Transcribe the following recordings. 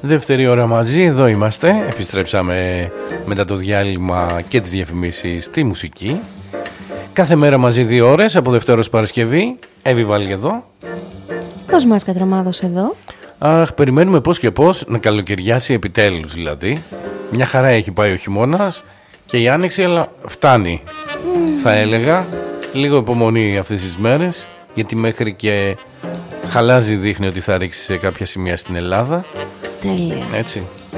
Δεύτερη ώρα μαζί, εδώ είμαστε. Επιστρέψαμε μετά το διάλειμμα και τις διαφημίσεις στη μουσική. Κάθε μέρα μαζί 2 ώρες, από Δευτέρα ως Παρασκευή. Εύη Βάλη εδώ. Κοσμάς Κατραμάδος εδώ. Αχ, περιμένουμε πώς και πώς να καλοκαιριάσει επιτέλους δηλαδή. Μια χαρά έχει πάει ο χειμώνας και η άνοιξη, αλλά φτάνει. Θα έλεγα, λίγο υπομονή αυτές τις μέρες, γιατί μέχρι και χαλάζι δείχνει ότι θα ρίξει σε κάποια σημεία στην Ελλάδα. Τέλεια. Έτσι.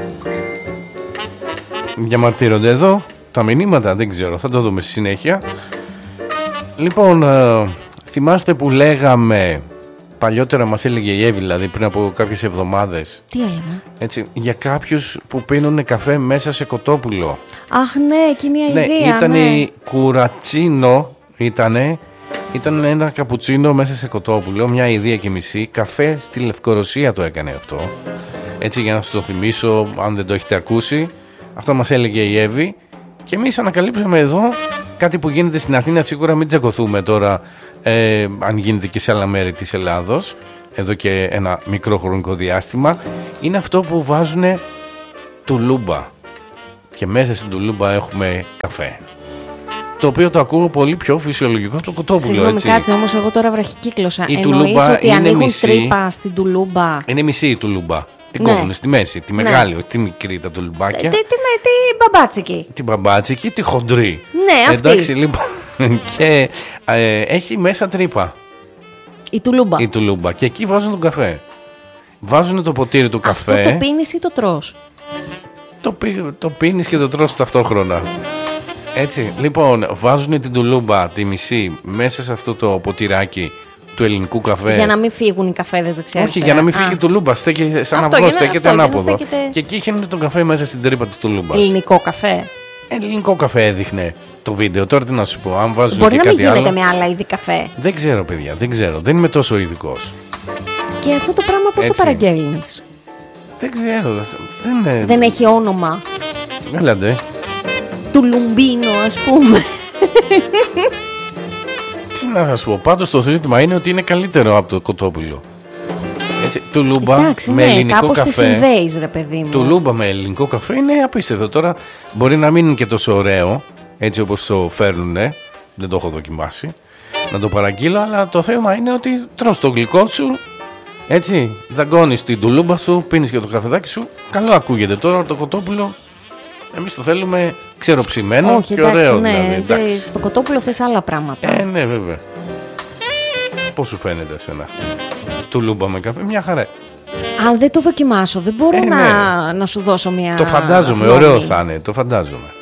Διαμαρτύρονται εδώ τα μηνύματα, δεν ξέρω, θα το δούμε στη συνέχεια. Λοιπόν, θυμάστε που λέγαμε παλιότερα, μας έλεγε η Εύη, δηλαδή πριν από κάποιες εβδομάδες. Τι έλεγα? Έτσι, για κάποιους που πίνουν καφέ μέσα σε κοτόπουλο. Αχ, ναι, εκείνη η ιδέα. Ναι, ήταν κουρατσίνο, ήταν ένα καπουτσίνο μέσα σε κοτόπουλο, μια ιδέα και μισή. Καφέ στη Λευκορωσία το έκανε αυτό. Έτσι, για να σας το θυμίσω, αν δεν το έχετε ακούσει, αυτό μας έλεγε η Εύη. Και εμείς ανακαλύψαμε εδώ κάτι που γίνεται στην Αθήνα. Σίγουρα μην τσακωθούμε τώρα αν γίνεται και σε άλλα μέρη της Ελλάδος, εδώ και ένα μικρό χρονικό διάστημα. Είναι αυτό που βάζουν τουλούμπα. Και μέσα στην τουλούμπα έχουμε καφέ. Το οποίο το ακούω πολύ πιο φυσιολογικό το κοτόπουλο. Συγγνώμη, κάτσε όμως, εγώ τώρα βραχικύκλωσα. Η Εννοείς ότι ανοίγουν μισή, τρύπα στην τουλούμπα? Είναι μισή η τουλούμπα. Την Ναι. κόβουν στη μέση, τη μεγάλη, όχι τη μικρή τα τουλουμπάκια. Τι μπαμπάτσικη. Την μπαμπάτσικη, τη χοντρή. Ναι, αυτή. Εντάξει, λοιπόν. Και έχει μέσα τρύπα. Η τουλούμπα. Η τουλούμπα. Και εκεί βάζουν τον καφέ. Βάζουν το ποτήρι του καφέ. Αυτό το πίνεις ή το τρως? Το πίνεις και το τρως ταυτόχρονα. Έτσι, λοιπόν, βάζουν την τουλούμπα τη μισή μέσα σε αυτό το ποτηράκι του ελληνικού καφέ. Για να μην φύγουν οι καφέδες δεξιά. Όχι, για να μην φύγει η τουλούμπα. Στέκει σαν αυγό, στέκεται ανάποδο. Και εκεί χύνουν τον καφέ μέσα στην τρύπα της τουλούμπας. Ελληνικό καφέ. Ελληνικό καφέ έδειχνε το βίντεο. Τώρα τι να σου πω, αν βάζουν μπορεί και να κάτι μην άλλο. γίνεται με άλλα είδη καφέ. Δεν ξέρω, παιδιά, δεν ξέρω. Δεν είμαι τόσο ειδικός. Και αυτό το πράγμα πώς το παραγγέλνεις? Δεν ξέρω. Δεν έχει όνομα? Έλατε. Τουλουμπίνο, ας πούμε. Τι να σου πω. Πάντως το ζήτημα είναι ότι είναι καλύτερο από το κοτόπουλο. Έτσι, τουλούμπα. Εντάξει, με ναι, ελληνικό κάπως καφέ. τη συνδέεις, ρε παιδί μου. Τουλούμπα με ελληνικό καφέ είναι απίστευτο. Τώρα μπορεί να μην είναι και τόσο ωραίο, έτσι όπως το φέρνουνε. Δεν το έχω δοκιμάσει να το παραγγείλω, αλλά το θέμα είναι ότι τρως το γλυκό σου, έτσι, δαγκώνεις την τουλούμπα σου, πίνεις και το καφεδάκι σου. Καλό ακούγεται. Τώρα το κοτόπουλο εμείς το θέλουμε ξεροψημένο. Όχι, και εντάξει, ωραίο, ναι, δηλαδή. Εντάξει. στο κοτόπουλο θες άλλα πράγματα. Ναι, βέβαια. Πώς σου φαίνεται εσένα τουλούμπα με καφέ? Μια χαρά. Αν δεν το δοκιμάσω, δεν μπορώ να σου δώσω μια. Το φαντάζομαι, γνώμη. ωραίο θα είναι, το φαντάζομαι.